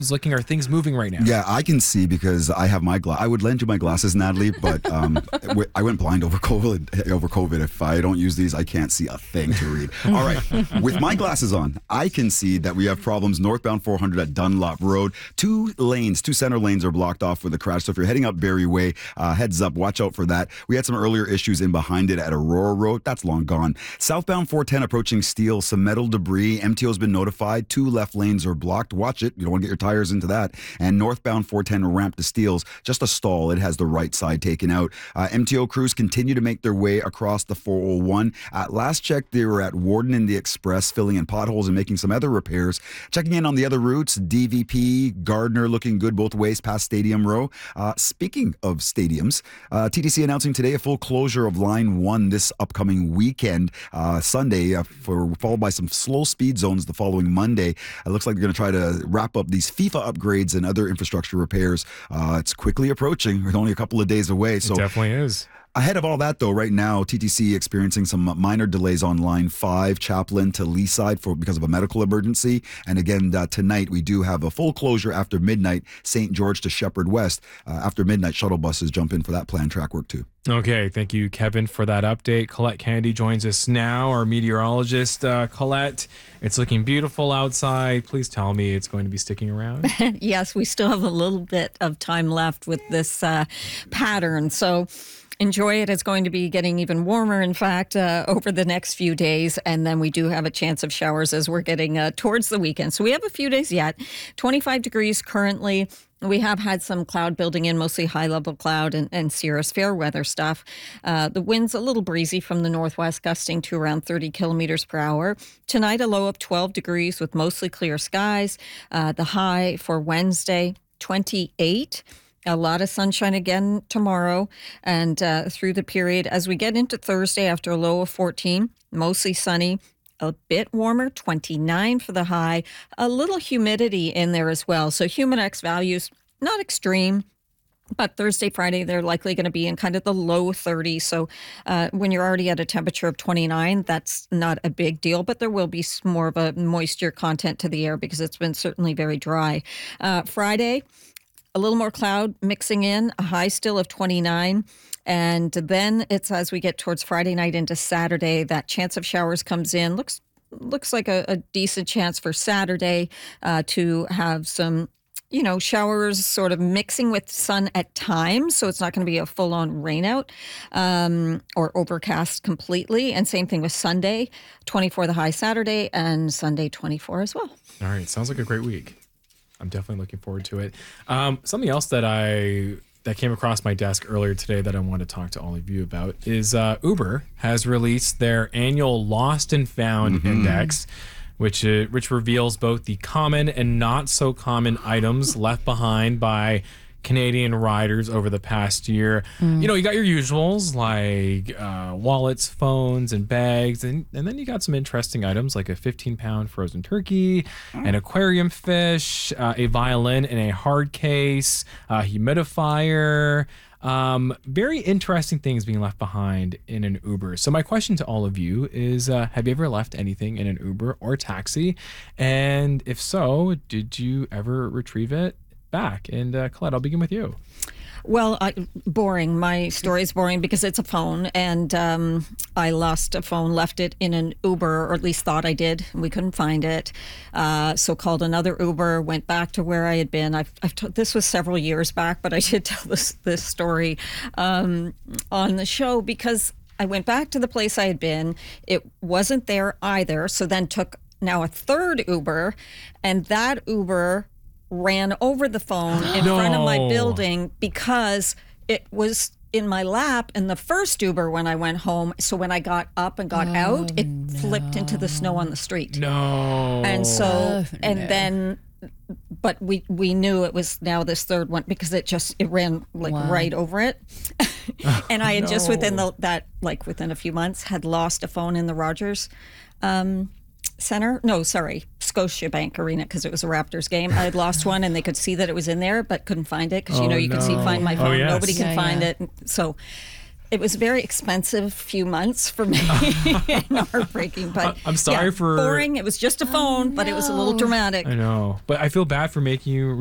looking? Are things moving right now? Yeah, I can see because I have my I would lend you my glasses, Natalie, but I went blind over COVID. If I don't use these, I can't see a thing to read. All right, with my glasses on, I can see that we have problems northbound 400 at Dunlop Road. Two center lanes are blocked off with a crash. So if you're heading up Barrie Way, heads up, watch out for that. We had some earlier issues in behind it at Aurora Road. That's long gone. Southbound 410 approaching Steele, some metal debris. MTO's been notified. Two left lanes are blocked. Watch it. You don't want to get your tires into that. And northbound 410 ramp to Steeles, just a stall. It has the right side taken out. MTO crews continue to make their way across the 401. At last check, they were at Warden and the Express, filling in potholes and making some other repairs. Checking in on the other routes, DVP, Gardner looking good both ways past Stadium Row. Speaking of stadiums, TTC announcing today a full closure of Line 1 this upcoming weekend, Sunday, followed by some slow speed zones the following Monday. It looks like they're going to try to wrap up these FIFA upgrades and other infrastructure repairs. It's quickly approaching. We're only a couple of days away. So it definitely is. Ahead of all that, though, right now, TTC experiencing some minor delays on Line 5, Chaplin to Leaside because of a medical emergency. And again, tonight we do have a full closure after midnight, St. George to Shepherd West. After midnight, shuttle buses jump in for that planned track work, too. Okay, thank you, Kevin, for that update. Colette Kennedy joins us now, our meteorologist. Colette, it's looking beautiful outside. Please tell me it's going to be sticking around. Yes, we still have a little bit of time left with this pattern. So enjoy it. It's going to be getting even warmer, in fact, over the next few days. And then we do have a chance of showers as we're getting towards the weekend. So we have a few days yet. 25 degrees currently. We have had some cloud building in, mostly high-level cloud and cirrus, fair weather stuff. The wind's a little breezy from the northwest, gusting to around 30 kilometers per hour. Tonight, a low of 12 degrees with mostly clear skies. The high for Wednesday, 28. A lot of sunshine again tomorrow and through the period. As we get into Thursday, after a low of 14, mostly sunny. A bit warmer, 29 for the high. A little humidity in there as well. So Humidex values, not extreme, but Thursday, Friday, they're likely going to be in kind of the low 30s. So when you're already at a temperature of 29, that's not a big deal. But there will be more of a moisture content to the air because it's been certainly very dry. Friday, a little more cloud mixing in, a high still of 29. And then it's as we get towards Friday night into Saturday, that chance of showers comes in. Looks like a decent chance for Saturday to have some, showers sort of mixing with sun at times. So it's not going to be a full-on rain out or overcast completely. And same thing with Sunday, 24 the high Saturday, and Sunday 24 as well. All right. Sounds like a great week. I'm definitely looking forward to it. Something else that came across my desk earlier today that I want to talk to all of you about is Uber has released their annual Lost and Found Index, which reveals both the common and not so common items left behind by Canadian riders over the past year. You got your usuals like wallets, phones, and bags, and then you got some interesting items like a 15-pound frozen turkey, an aquarium fish, a violin in a hard case, a humidifier. Very interesting things being left behind in an Uber. So my question to all of you is, have you ever left anything in an Uber or taxi? And if so, did you ever retrieve it back? And Colette, I'll begin with you. Well, boring. My story is boring because it's a phone, and I lost a phone, left it in an Uber, or at least thought I did. We couldn't find it, so called another Uber, went back to where I had been. This was several years back, but I did tell this story on the show because I went back to the place I had been. It wasn't there either, so then took now a third Uber, and that Uber ran over the phone in front of my building because it was in my lap in the first Uber when I went home. So when I got up and got out, it flipped into the snow on the street. And so, but we knew it was now this third one because it ran right over it. And I had just within a few months had lost a phone in the Rogers Center. No, sorry, Scotiabank Arena, because it was a Raptors game. I had lost one and they could see that it was in there but couldn't find it because you could see find my phone. Nobody can find it. So it was a very expensive few months for me and heartbreaking. But I'm sorry for boring. It was just a phone, but it was a little dramatic. I know, but I feel bad for making you